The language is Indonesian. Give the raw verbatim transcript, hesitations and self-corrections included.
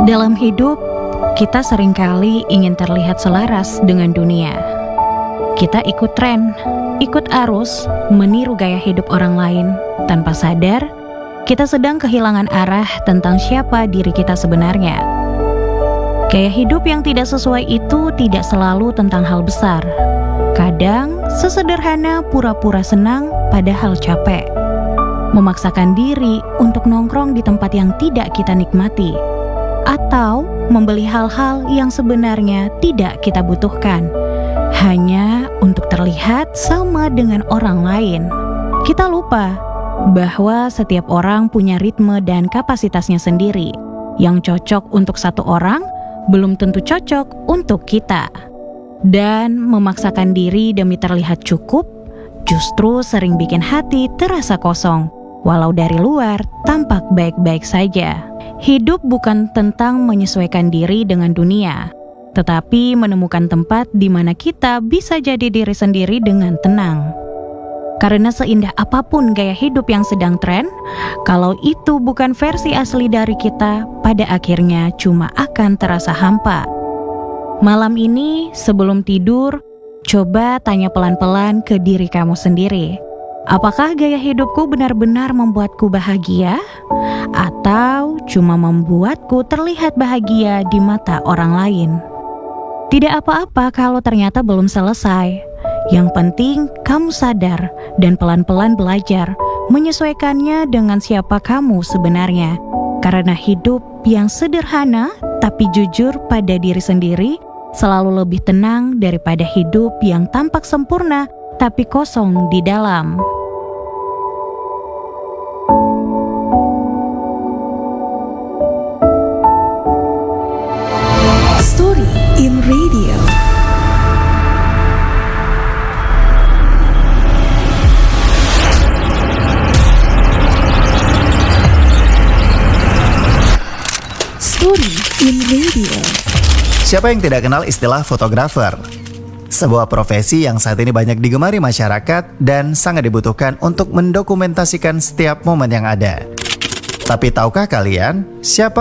Dalam hidup, kita seringkali ingin terlihat selaras dengan dunia. Kita ikut tren, ikut arus, meniru gaya hidup orang lain. Tanpa sadar, kita sedang kehilangan arah tentang siapa diri kita sebenarnya. Gaya hidup yang tidak sesuai itu tidak selalu tentang hal besar. Kadang, sesederhana pura-pura senang padahal capek. Memaksakan diri untuk nongkrong di tempat yang tidak kita nikmati. Atau membeli hal-hal yang sebenarnya tidak kita butuhkan, hanya untuk terlihat sama dengan orang lain. Kita lupa bahwa setiap orang punya ritme dan kapasitasnya sendiri. Yang cocok untuk satu orang, belum tentu cocok untuk kita. Dan memaksakan diri demi terlihat cukup, justru sering bikin hati terasa kosong, walau dari luar tampak baik-baik saja. Hidup bukan tentang menyesuaikan diri dengan dunia, tetapi menemukan tempat di mana kita bisa jadi diri sendiri dengan tenang. Karena seindah apapun gaya hidup yang sedang tren, kalau itu bukan versi asli dari kita, pada akhirnya cuma akan terasa hampa. Malam ini, sebelum tidur, coba tanya pelan-pelan ke diri kamu sendiri. Apakah gaya hidupku benar-benar membuatku bahagia? Atau cuma membuatku terlihat bahagia di mata orang lain? Tidak apa-apa kalau ternyata belum selesai. Yang penting kamu sadar dan pelan-pelan belajar menyesuaikannya dengan siapa kamu sebenarnya. Karena hidup yang sederhana tapi jujur pada diri sendiri selalu lebih tenang daripada hidup yang tampak sempurna tapi kosong di dalam. Story in Radio. Story in Radio. Siapa yang tidak kenal istilah fotografer? Sebuah profesi yang saat ini banyak digemari masyarakat dan sangat dibutuhkan untuk mendokumentasikan setiap momen yang ada. Tapi tahukah kalian siapa